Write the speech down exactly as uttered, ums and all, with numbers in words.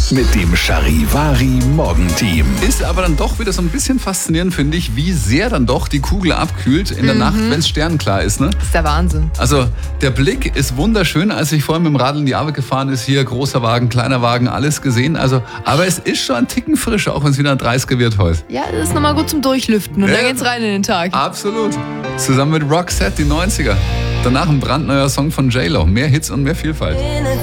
mit dem Charivari Morgenteam. Ist aber dann doch wieder so ein bisschen faszinierend, finde ich, wie sehr dann doch die Kugel abkühlt in der Nacht, wenn es sternklar ist. Ne? Das ist der Wahnsinn. Also der Blick ist wunderschön, als ich vorhin mit dem Radl in die Arbeit gefahren ist. Hier großer Wagen, kleiner Wagen, alles gesehen. Also, aber es ist schon ein Ticken frischer, auch wenn es wieder ein dreißiger wird heute. Ja, das ist nochmal gut zum Durchlüften und Ja. dann geht's rein in den Tag. Absolut. Zusammen mit Roxette, die neunziger. Danach ein brandneuer Song von J-Lo. Mehr Hits und mehr Vielfalt.